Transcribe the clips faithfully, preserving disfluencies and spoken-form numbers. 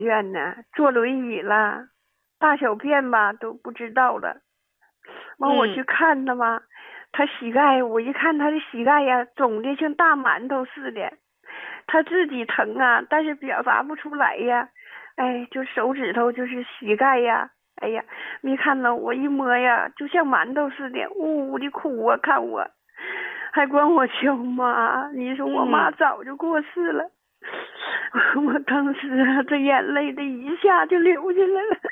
院呢，坐轮椅了，大小便吧都不知道了。完我去看他嘛，他膝盖，我一看他的膝盖呀，肿的像大馒头似的，他自己疼啊，但是表达不出来呀。哎，就手指头就是膝盖呀，哎呀，没看到我一摸呀，就像馒头似的，呜呜的哭啊，看我，还管我叫妈。你说我妈早就过世了，嗯、我当时啊，这眼泪这一下就流下来了。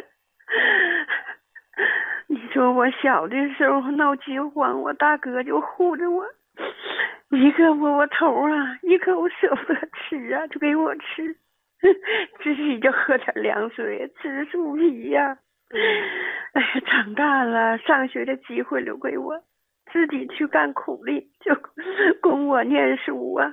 你说我小的时候闹饥荒，我大哥就护着我，一个窝窝头啊，一口舍不得吃啊，就给我吃，自己就喝点凉水，吃树皮呀、啊。哎呀，长大了，上学的机会留给我，自己去干苦力，就供我念书啊。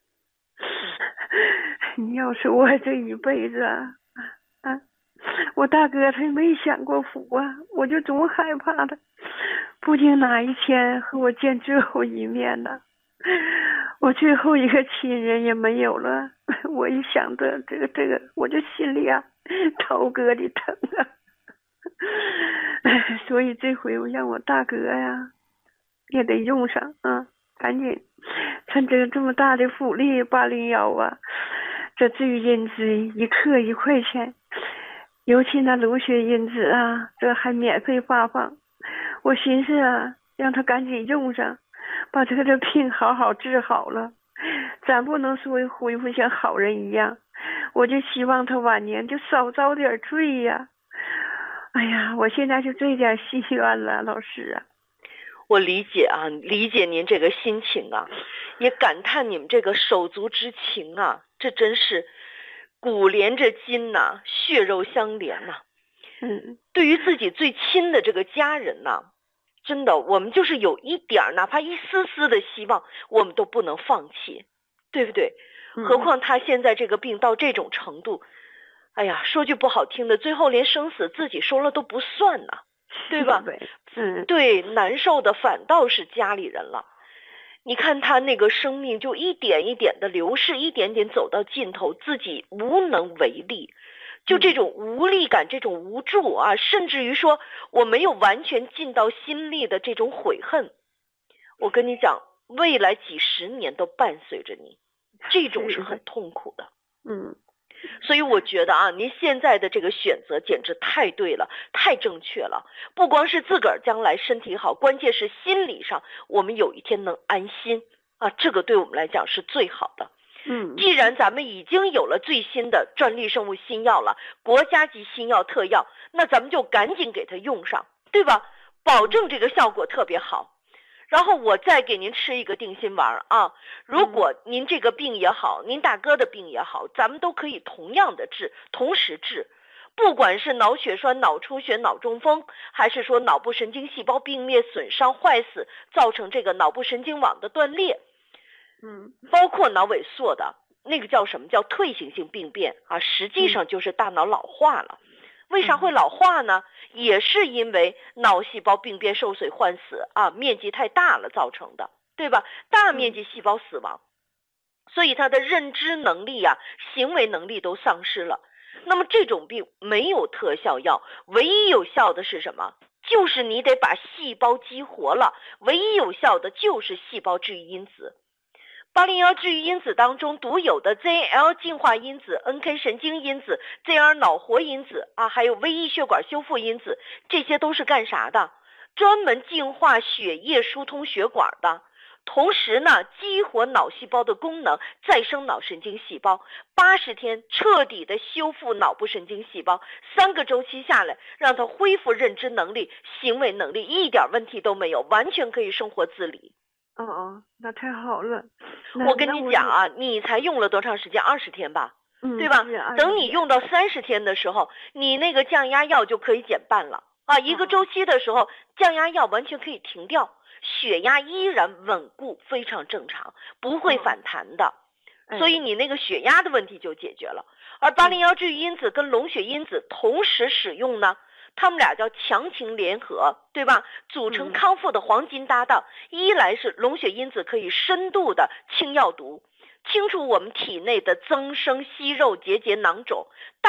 你要说我这一辈子啊，啊。我大哥他没享过福啊，我就总害怕他，不定哪一天和我见最后一面呢。我最后一个亲人也没有了，我一想到这个这个，我就心里啊头哥的疼啊。所以这回我让我大哥呀也得用上啊，赶紧趁这个这么大的福利八零幺啊，这治愈因子一克一块钱。尤其那芦血因子啊，这还免费发放，我寻思啊，让他赶紧用上，把这个这病好好治好了。咱不能说恢复像好人一样，我就希望他晚年就少遭点罪呀。哎呀，我现在就这点心愿了，老师啊。 我理解啊，理解您这个心情啊，也感叹你们这个手足之情啊，这真是。骨连着筋呐、啊，血肉相连呐、啊。 嗯， 对于自己最亲的这个家人呐、啊，真的，我们就是有一点哪怕一丝丝的希望，我们都不能放弃，对不对？ 嗯、 何况他现在这个病到这种程度，哎呀，说句不好听的，最后连生死自己说了都不算呐，对吧？ 嗯， 对，难受的反倒是家里人了。你看他那个生命就一点一点的流逝，一点点走到尽头，自己无能为力，就这种无力感，这种无助啊，甚至于说我没有完全尽到心力的这种悔恨，我跟你讲，未来几十年都伴随着你，这种是很痛苦的。 嗯， 所以我觉得啊，您现在的这个选择简直太对了，太正确了。不光是自个儿将来身体好，关键是心理上，我们有一天能安心啊，这个对我们来讲是最好的。 嗯， 既然咱们已经有了最新的专利生物新药了，国家级新药特药，那咱们就赶紧给它用上，对吧？保证这个效果特别好。然后我再给您吃一个定心丸啊！如果您这个病也好，您大哥的病也好，咱们都可以同样的治，同时治。不管是脑血栓、脑出血、脑中风，还是说脑部神经细胞病裂、损伤、坏死，造成这个脑部神经网的断裂， 嗯， 包括脑萎缩的那个叫什么叫退行性病变啊，实际上就是大脑老化了。为啥会老化呢？也是因为脑细胞病变受损患死啊，面积太大了造成的，对吧？大面积细胞死亡，所以他的认知能力啊、行为能力都丧失了。那么这种病没有特效药，唯一有效的是什么？就是你得把细胞激活了，唯一有效的就是细胞治愈因子。八零幺治愈因子当中独有的 Z L 进化因子、N K 神经因子、Z R 脑活因子啊，还有 V E 血管修复因子，这些都是干啥的？专门净化血液、疏通血管的。同时呢，激活脑细胞的功能，再生脑神经细胞，八十天彻底的修复脑部神经细胞，三个周期下来，让它恢复认知能力、行为能力，一点问题都没有，完全可以生活自理。 哦哦，那太好了。 我跟你讲啊，你才用了多长时间？二十天吧， 嗯、 对吧？等你用到三十天的时候，你那个降压药就可以减半了啊！一个周期的时候，降压药完全可以停掉，血压依然稳固，非常正常，不会反弹的。 嗯、 所以你那个血压的问题就解决了。而八零幺治愈因子跟龙血因子同时使用呢，他们俩叫强情联合，对吧？组成康复的黄金搭档。嗯、一来是龙血因子可以深度的清药毒，清除我们体内的增生息肉结节囊肿。